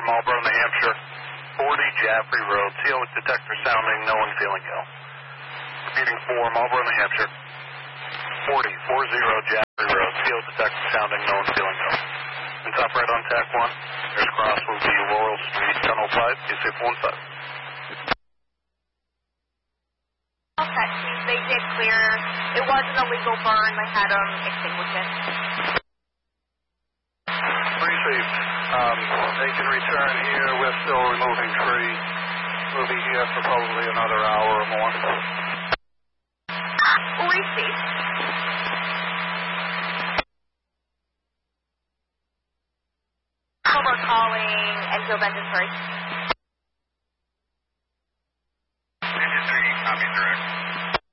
Marlboro, New Hampshire. 40 Jaffrey Road. Seal with detector sounding, no one feeling go. Repeating 4 Marlboro, New Hampshire. 40 Jaffrey Road. Seal detector sounding, no one feeling go. And top right on TAC 1. Nearest cross will be Laurel Street, Tunnel 5, KSAFE 15. They did clear. It wasn't a legal burn. They had them extinguish it. Pretty safe. They can return here. We're still removing tree. We'll be here for probably another hour or more. Receive. Over calling Enfield Engine 3.